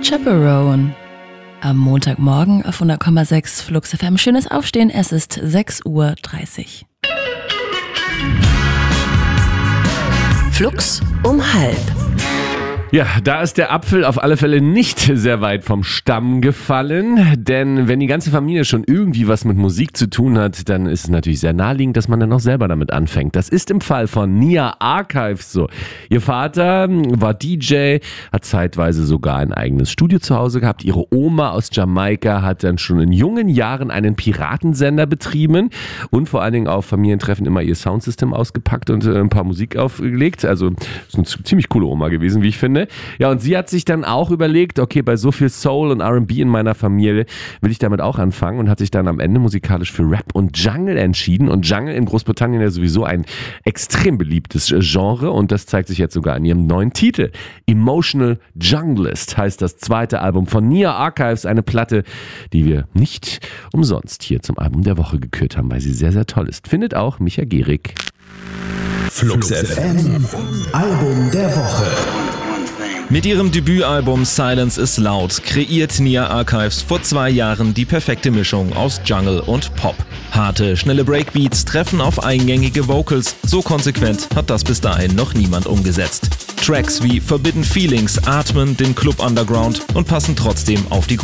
Chaperone. Am Montagmorgen auf 100,6 Flux FM. Schönes Aufstehen, es ist 6:30 Uhr. Flux um 12:30. Ja, da ist der Apfel auf alle Fälle nicht sehr weit vom Stamm gefallen, denn wenn die ganze Familie schon irgendwie was mit Musik zu tun hat, dann ist es natürlich sehr naheliegend, dass man dann auch selber damit anfängt. Das ist im Fall von Nia Archives so. Ihr Vater war DJ, hat zeitweise sogar ein eigenes Studio zu Hause gehabt. Ihre Oma aus Jamaika hat dann schon in jungen Jahren einen Piratensender betrieben und vor allen Dingen auf Familientreffen immer ihr Soundsystem ausgepackt und ein paar Musik aufgelegt. Also ist eine ziemlich coole Oma gewesen, wie ich finde. Ja, und sie hat sich dann auch überlegt, okay, bei so viel Soul und R&B in meiner Familie will ich damit auch anfangen und hat sich dann am Ende musikalisch für Rap und Jungle entschieden. Und Jungle in Großbritannien ja sowieso ein extrem beliebtes Genre und das zeigt sich jetzt sogar in ihrem neuen Titel. Emotional Junglist heißt das zweite Album von Nia Archives, eine Platte, die wir nicht umsonst hier zum Album der Woche gekürt haben, weil sie sehr, sehr toll ist. Findet auch Micha Gehrig. Flux FM, Album der Woche. Mit ihrem Debütalbum Silence is Loud kreiert Nia Archives vor 2 Jahren die perfekte Mischung aus Jungle und Pop. Harte, schnelle Breakbeats treffen auf eingängige Vocals. So konsequent hat das bis dahin noch niemand umgesetzt. Tracks wie Forbidden Feelings atmen den Club Underground und passen trotzdem auf die